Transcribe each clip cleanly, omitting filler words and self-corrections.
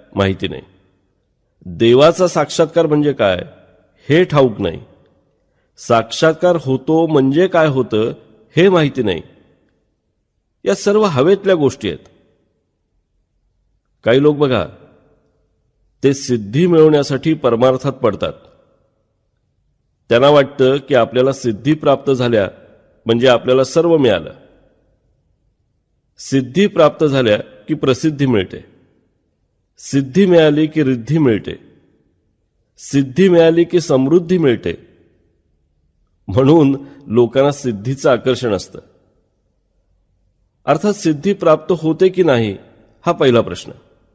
माहिती नाही. देवाचा साक्षात्कार म्हणजे काय हे ठाऊक नाही. साक्षात्कार होतो म्हणजे काय होतं हे माहिती नाही. या सर्व हवेतल्या गोष्टी आहेत. काही लोक बघा, ते सिद्धी मिळवण्यासाठी परमार्थात पडतात. त्यांना वाटतं की आपल्याला सिद्धी प्राप्त झाल्या म्हणजे आपल्याला सर्व मिळालं. सिद्धी प्राप्त झाल्या की प्रसिद्धी मिळते, सिद्धी मिळाली की रिद्धी मिळते, सिद्धी मिळाली की समृद्धी मिळते. म्हणून लोकांना सिद्धीचं आकर्षण असतं. अर्थात सिद्धी प्राप्त होते की नाही हा पहिला प्रश्न.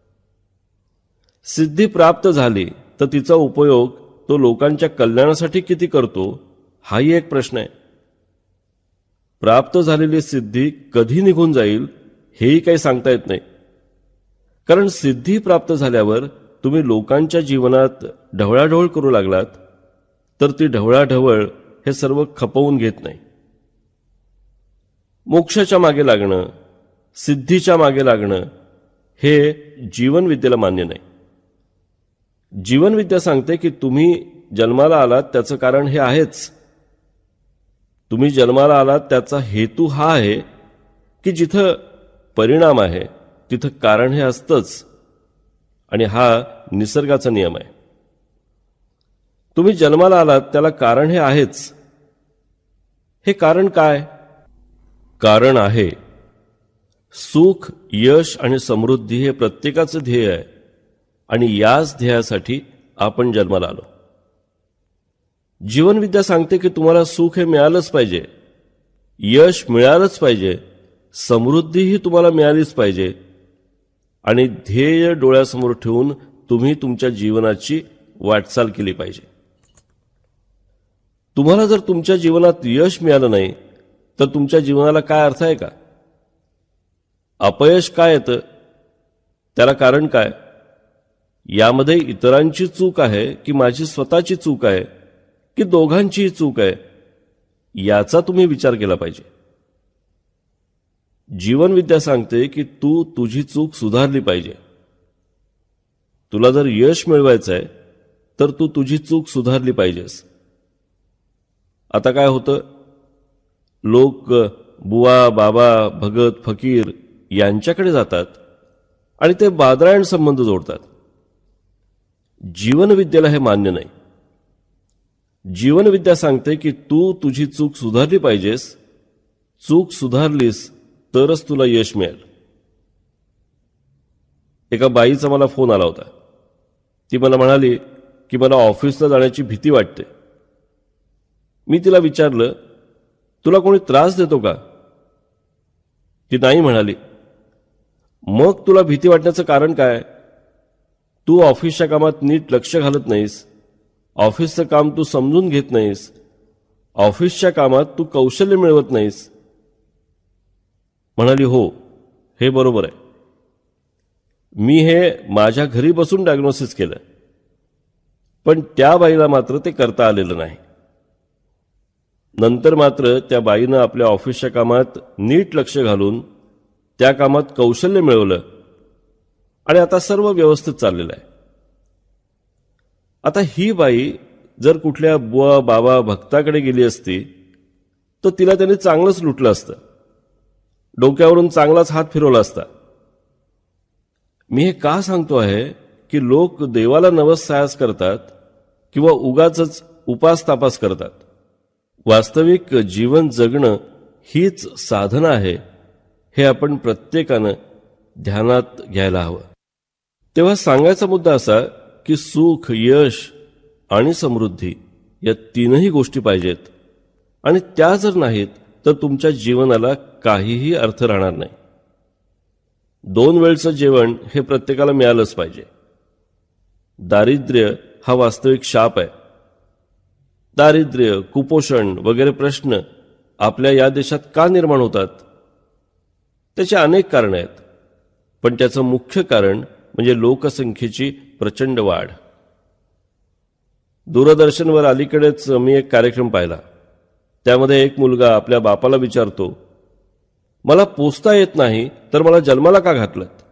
सिद्धी प्राप्त झाली तर तिचा उपयोग तो लोकांच्या कल्याणासाठी किती करतो हाही एक प्रश्न आहे. प्राप्त झालेली सिद्धी कधी निघून जाईल हेही काही सांगता येत नाही. कारण सिद्धी प्राप्त झाल्यावर तुम्ही लोकांच्या जीवनात ढवळाढवळ करू लागलात तर ती ढवळाढवळ हे सर्व खपवून घेत नाही. मोक्षाच्या मागे लागणं, सिद्धीच्या मागे लागणं हे जीवनविद्येला मान्य नाही. जीवनविद्या सांगते की तुम्ही जन्माला आलात त्याचं कारण हे आहेच. तुम्ही जन्माला आलात त्याचा हेतू हा आहे की जिथं परिणाम आहे तिथं कारण हे असतंच, आणि हा निसर्गाचा नियम आहे. तुम्ही जन्माला आलात त्याला कारण हे आहेच. हे कारण काय? कारण आहे सुख, यश आणि समृद्धी हे प्रत्येकाचं ध्येय आहे, आणि याच ध्येयासाठी आपण जन्माला आलो. जीवनविद्या सांगते की तुम्हाला सुख हे मिळालंच पाहिजे, यश मिळालंच पाहिजे, समृद्धीही तुम्हाला मिळालीच पाहिजे, आणि ध्येय डोळ्यासमोर ठेवून तुम्ही तुमच्या जीवनाची वाटचाल केली पाहिजे. तुम्हाला जर तुमच्या जीवनात यश मिळालं नाही तर तुमच्या जीवनाला काय अर्थ आहे का? अपयश काय येतं, त्याला कारण काय? यामध्ये इतरांची चूक आहे की माझी स्वतःची चूक आहे की दोघांचीही चूक आहे, याचा तुम्ही विचार केला पाहिजे. जीवनविद्या सांगते की तू तुझी चूक सुधारली पाहिजे. तुला जर यश मिळवायचं आहे तर तू तुझी चूक सुधारली पाहिजेस. आता काय होतं, लोक बुवा, बाबा, भगत, फकीर यांच्याकडे जातात आणि ते बादरायण संबंध जोडतात. जीवनविद्येला हे मान्य नाही. जीवनविद्या सांगते की तू तुझी चूक सुधारली पाहिजेस. चूक सुधारलीस तरच तुला यश मिळेल. एका बाईचा मला फोन आला होता. ती मला म्हणाली की मला ऑफिसला जाण्याची भीती वाटते. मी तिला विचारलं, तुला कोणी त्रास देतो का? ती नाही म्हणाली. मग तुला भीती वाटण्याचं कारण काय? तू ऑफिसच्या कामात नीट लक्ष घालत नाहीस, ऑफिसचं काम तू समजून घेत नाहीस, ऑफिसच्या कामात तू कौशल्य मिळवत नाहीस. म्हणाली, हो, हे बरोबर आहे. मी हे माझ्या घरी बसून डायग्नोसिस केलं, पण त्या बाईला मात्र ते करता आलेलं नाही. नंतर मात्र त्या बाईनं आपल्या ऑफिसच्या कामात नीट लक्ष घालून त्या कामात कौशल्य मिळवलं आणि आता सर्व व्यवस्थित चाललेलं आहे. आता ही बाई जर कुठल्या बुवा, बाबा, भक्ताकडे गेली असती तर तिला त्याने चांगलंच लुटलं असतं, डोक्यावरून चांगलाच हात फिरवला असता. मी हे का सांगतो आहे की लोक देवाला नवस सायास करतात किंवा उगाचच उपास तापास करतात. वास्तविक जीवन जगणं हीच साधना आहे, हे आपण प्रत्येकानं ध्यानात घ्यायला हवं. तेव्हा सांगायचा मुद्दा असा की सुख, यश आणि समृद्धी या तीनही गोष्टी पाहिजेत, आणि त्या जर नाहीत तर तुमच्या जीवनाला काहीही अर्थ राहणार नाही. 2 वेळचं जेवण हे प्रत्येकाला मिळालंच पाहिजे. दारिद्र्य हा वास्तविक शाप आहे. दारिद्र्य, कुपोषण वगैरे प्रश्न आपल्या या देशात का निर्माण होतात? त्याची अनेक कारणं आहेत, पण त्याचं मुख्य कारण म्हणजे लोकसंख्येची प्रचंड वाढ. दूरदर्शनवर अलीकडेच मी एक कार्यक्रम पाहिला. त्यामध्ये एक मुलगा आपल्या बापाला विचारतो, मला पोचता येत नाही तर मला जन्माला का घातलं?